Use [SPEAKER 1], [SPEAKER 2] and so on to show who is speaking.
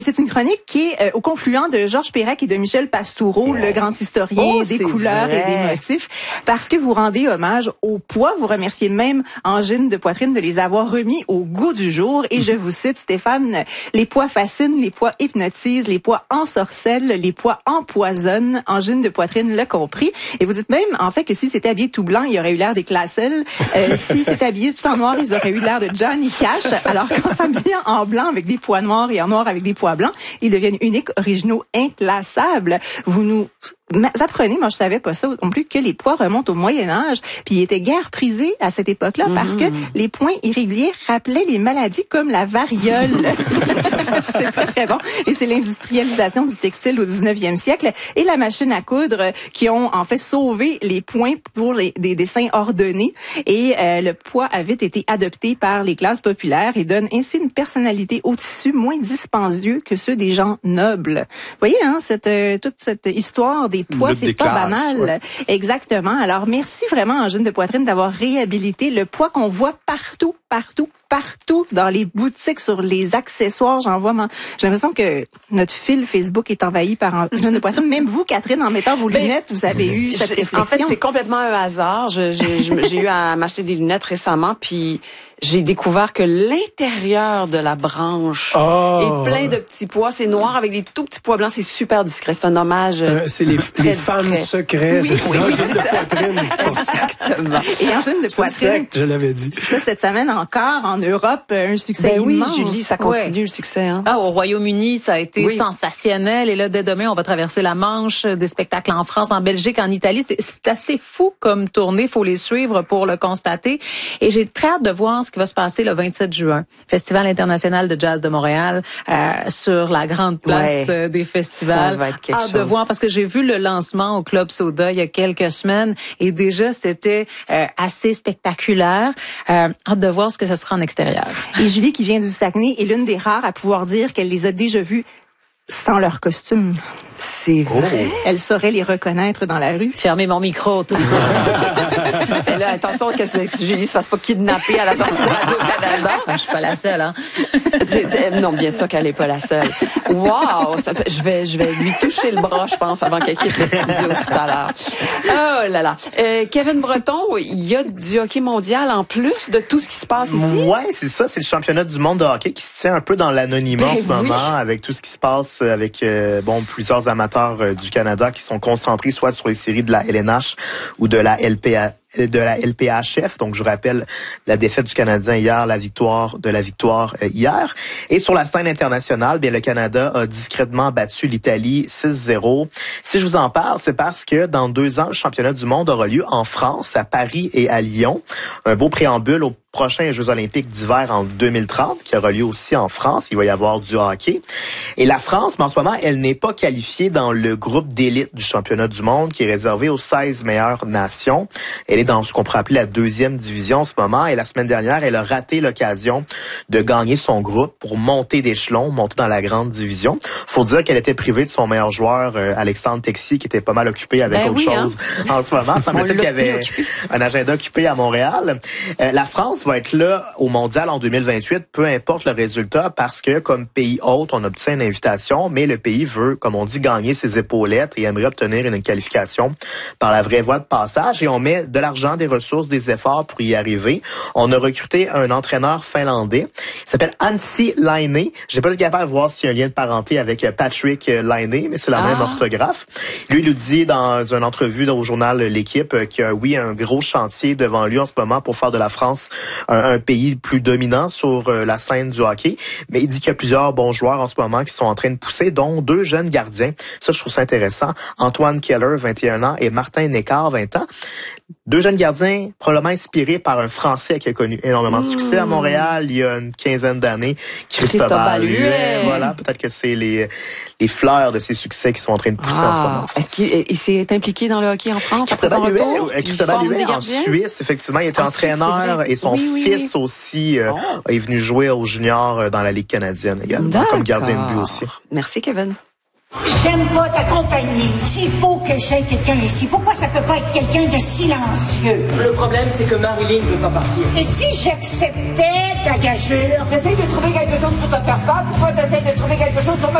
[SPEAKER 1] C'est une chronique qui est au confluent de Georges Perec et de Michel Pastoureau, le grand historien des couleurs et des motifs, parce que vous rendez hommage au poids. Vous remerciez même Angine de Poitrine de les avoir remis au goût du jour. Et je vous cite, Stéphane, les poids fascinent, les poids hypnotisent, les poids ensorcellent, les poids empoisonnent. Angine de Poitrine l'a compris. Et vous dites même, en fait, que si c'était habillé tout blanc, il aurait eu l'air des Classel. Si c'était habillé tout en noir, ils auraient eu l'air de Johnny Cash. Alors qu'on s'habille en blanc avec des poids noirs et en noir avec des poids blancs, ils deviennent uniques, originaux, inclassables. Vous nous apprenez, moi je savais pas ça non plus, que les poids remontent au Moyen-Âge, puis ils étaient guère prisés à cette époque-là parce que les points irréguliers rappelaient les maladies comme la variole. C'est très, très bon. Et c'est l'industrialisation du textile au 19e siècle et la machine à coudre qui ont en fait sauvé les points pour des dessins ordonnés. Et le poids a vite été adopté par les classes populaires et donne ainsi une personnalité au tissu moins dispendieux que ceux des gens nobles. Vous voyez, hein, toute cette histoire des poids, c'est pas banal. Ouais. Exactement. Alors, merci vraiment, Angine de Poitrine, d'avoir réhabilité le poids qu'on voit partout dans les boutiques, sur les accessoires. J'ai l'impression que notre fil Facebook est envahi par Angine de Poitrine. Même vous, Catherine, en mettant vos lunettes, vous avez eu cette réflexion.
[SPEAKER 2] En fait, c'est complètement un hasard. J'ai eu à m'acheter des lunettes récemment, puis j'ai découvert que l'intérieur de la branche est plein de petits pois. C'est noir avec des tout petits pois blancs. C'est super discret. C'est un hommage.
[SPEAKER 3] C'est les femmes secrètes d'Angine de Poitrine.
[SPEAKER 2] Exactement.
[SPEAKER 1] Et Angine de Poitrine.
[SPEAKER 3] Je l'avais dit.
[SPEAKER 1] Ça, cette semaine encore, en Europe, un succès immense.
[SPEAKER 2] Oui, Julie, ça continue le succès. Hein?
[SPEAKER 4] Au Royaume-Uni, ça a été sensationnel. Et là, dès demain, on va traverser la Manche, des spectacles en France, en Belgique, en Italie. C'est assez fou comme tournée. Faut les suivre pour le constater. Et j'ai très hâte de voir ce qui va se passer le 27 juin. Festival international de jazz de Montréal, sur la grande place des festivals.
[SPEAKER 2] Ça va être quelque chose.
[SPEAKER 4] De voir, parce que j'ai vu le lancement au Club Soda il y a quelques semaines et déjà c'était assez spectaculaire. Hâte de voir ce que ce sera en extérieur.
[SPEAKER 1] Et Julie, qui vient du Saguenay, est l'une des rares à pouvoir dire qu'elle les a déjà vus sans leur costume.
[SPEAKER 2] C'est vrai.
[SPEAKER 1] Elle saurait les reconnaître dans la rue.
[SPEAKER 4] Fermez mon micro tout de suite.
[SPEAKER 2] Et là, attention que Julie se fasse pas kidnapper à la sortie de Radio-Canada.
[SPEAKER 4] Je suis pas la seule, hein.
[SPEAKER 2] Non, bien sûr qu'elle est pas la seule. Wow! Je vais lui toucher le bras, je pense, avant qu'elle quitte le studio tout à l'heure. Oh là là. Kevin Breton, il y a du hockey mondial en plus de tout ce qui se passe ici?
[SPEAKER 5] Ouais, c'est ça. C'est le championnat du monde de hockey qui se tient un peu dans l'anonymat en ce moment, avec tout ce qui se passe avec, plusieurs amateurs du Canada qui sont concentrés soit sur les séries de la LNH ou de la LPHF. Donc, je rappelle la défaite du Canadien hier, la victoire hier. Et sur la scène internationale, bien, le Canada a discrètement battu l'Italie 6-0. Si je vous en parle, c'est parce que dans 2 ans, le championnat du monde aura lieu en France, à Paris et à Lyon. Un beau préambule aux prochains Jeux olympiques d'hiver en 2030, qui aura lieu aussi en France. Il va y avoir du hockey. Et la France, en ce moment, elle n'est pas qualifiée dans le groupe d'élite du championnat du monde, qui est réservé aux 16 meilleures nations. Elle est dans ce qu'on pourrait appeler la 2e division en ce moment. Et la semaine dernière, elle a raté l'occasion de gagner son groupe pour monter d'échelon, monter dans la grande division. Faut dire qu'elle était privée de son meilleur joueur, Alexandre Texier, qui était pas mal occupé avec autre chose en ce moment. Ça me dit qu'il y avait un agenda occupé à Montréal. La France va être là au Mondial en 2028, peu importe le résultat, parce que comme pays hôte, on obtient une invitation, mais le pays veut, comme on dit, gagner ses épaulettes et aimerait obtenir une qualification par la vraie voie de passage. Et on met de l'argent, des ressources, des efforts pour y arriver. On a recruté un entraîneur finlandais. Il s'appelle Anssi Laine. J'ai pas été capable de voir s'il y a un lien de parenté avec Patrick Laine, mais c'est la même orthographe. Lui, il nous dit dans une entrevue au journal L'Équipe qu'il y a, oui, un gros chantier devant lui en ce moment pour faire de la France un pays plus dominant sur la scène du hockey. Mais il dit qu'il y a plusieurs bons joueurs en ce moment qui sont en train de pousser, dont 2 jeunes gardiens. Ça, je trouve ça intéressant. Antoine Keller, 21 ans, et Martin Nécart, 20 ans. 2 jeunes gardiens probablement inspirés par un Français qui a connu énormément de succès à Montréal il y a une quinzaine d'années, Cristobal Huet. Voilà, peut-être que c'est les fleurs de ces succès qui sont en train de pousser en ce moment.
[SPEAKER 2] Est-ce qu'il s'est impliqué dans le hockey en France?
[SPEAKER 5] Cristobal Huet en Suisse, effectivement, il était entraîneur et son fils aussi est venu jouer aux juniors dans la Ligue canadienne également, comme gardien de but aussi.
[SPEAKER 2] Merci, Kevin.
[SPEAKER 6] J'aime pas ta compagnie. S'il faut que j'aie quelqu'un ici, pourquoi ça peut pas être quelqu'un de silencieux?
[SPEAKER 7] Le problème, c'est que Marilyn veut pas partir.
[SPEAKER 6] Et si j'acceptais ta gageure?
[SPEAKER 7] T'essayes de trouver quelque chose pour te faire peur, pourquoi t'essayes de trouver quelque chose pour me